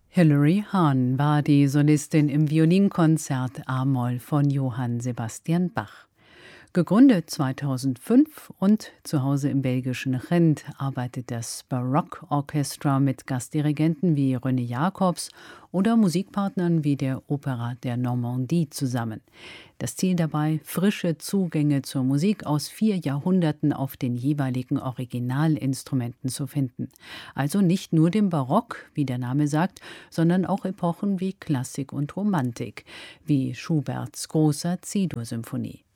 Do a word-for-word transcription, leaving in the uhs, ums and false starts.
Hilary Hahn war die Solistin im Violinkonzert a-Moll von Johann Sebastian Bach. Gegründet zweitausendfünf und zu Hause im belgischen Gent arbeitet das Baroque Orchestra mit Gastdirigenten wie René Jacobs oder Musikpartnern wie der Opera der Normandie zusammen. Das Ziel dabei, frische Zugänge zur Musik aus vier Jahrhunderten auf den jeweiligen Originalinstrumenten zu finden. Also nicht nur dem Barock, wie der Name sagt, sondern auch Epochen wie Klassik und Romantik, wie Schuberts großer C-Dur-Symphonie.